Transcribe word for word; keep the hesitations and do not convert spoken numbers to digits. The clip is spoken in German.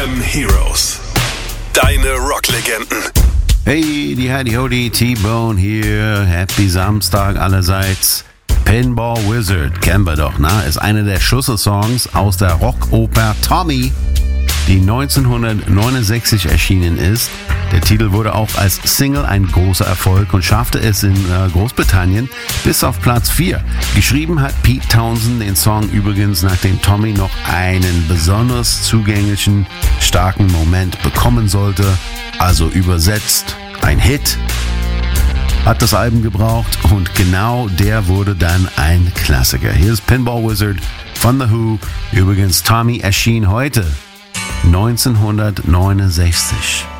M Heroes. Deine Rocklegenden. Hey, die Heidi Hody, T-Bone hier. Happy Samstag allerseits. Pinball Wizard, kennen wir doch, ne? Ist einer der Schlüsselsongs aus der Rockoper Tommy, die neunzehnhundertneunundsechzig erschienen ist. Der Titel wurde auch als Single ein großer Erfolg und schaffte es in äh, Großbritannien bis auf Platz vier. Geschrieben hat Pete Townshend den Song übrigens, nachdem Tommy noch einen besonders zugänglichen, starken Moment bekommen sollte. Also übersetzt, ein Hit hat das Album gebraucht und genau der wurde dann ein Klassiker. Hier ist Pinball Wizard von The Who. Übrigens, Tommy erschien heute neunzehnhundertneunundsechzig.